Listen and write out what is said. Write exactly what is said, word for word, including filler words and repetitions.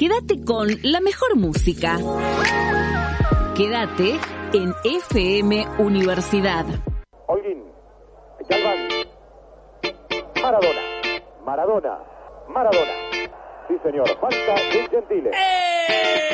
Quédate con la mejor música. Quédate en F M Universidad. Holguín, Galván, Maradona, Maradona, Maradona. Sí, señor, falta de Gentile. ¡Eh!